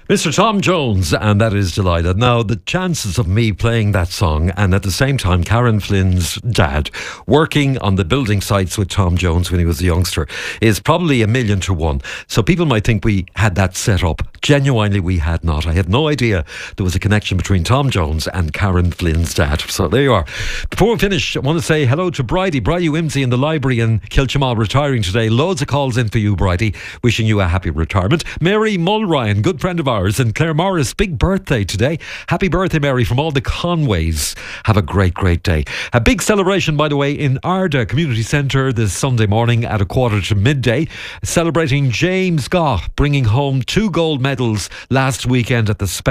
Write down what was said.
Mr. Tom Jones, and that is Delilah. Now, the chances of me playing that song and at the same time Karen Flynn's dad working on the building sites with Tom Jones when he was a youngster is probably 1,000,000 to 1. So people might think we had that set up. Genuinely, we had not. I had no idea there was a connection between Tom Jones and Karen Flynn's dad. So there you are. Before we finish, I want to say hello to Bridie Wimsey in the library in Kilchimall, retiring today. Loads of calls in for you, Bridie. Wishing you a happy retirement. Mary Mulryan, good friend of ours, and Claire Morris, big birthday today. Happy birthday, Mary, from all the Conways. Have a great, great day. A big celebration, by the way, in Arda Community Centre this Sunday morning at 1:45, celebrating James Gough bringing home 2 gold medals last weekend at the